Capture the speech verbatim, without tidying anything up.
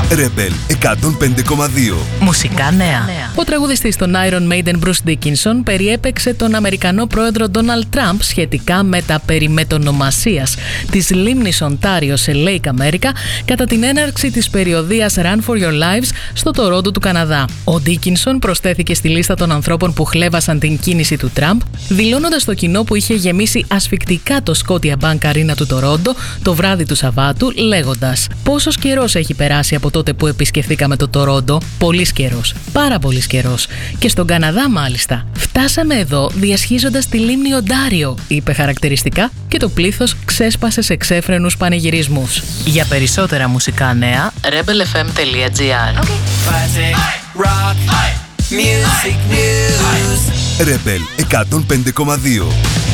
Rebel εκατόν πέντε κόμμα δύο. Μουσικά νέα. Ο τραγουδιστής των Iron Maiden Bruce Dickinson περιέπαιξε τον Αμερικανό πρόεδρο Donald Trump σχετικά με τα περί μετονομασίας της λίμνης Οντάριο σε Lake America κατά την έναρξη της περιοδίας Run for Your Lives στο Τορόντο του Καναδά. Ο Dickinson προσθέθηκε στη λίστα των ανθρώπων που χλέβασαν την κίνηση του Τραμπ, δηλώνοντας στο κοινό που είχε γεμίσει ασφυκτικά το Scotia Bank Arena του Τορόντο το βράδυ του Σαββάτου, λέγοντας: «Πόσος καιρός έχει περάσει από τότε που επισκεφθήκαμε το Τορόντο? Πολύς καιρός. Πάρα πολύς καιρός. Και στον Καναδά, μάλιστα. Φτάσαμε εδώ διασχίζοντας τη λίμνη Οντάριο», είπε χαρακτηριστικά, και το πλήθος ξέσπασε σε ξέφρενους πανηγυρισμούς. Για περισσότερα μουσικά νέα, rebel f m τελεία gr. Rebel εκατόν πέντε κόμμα δύο.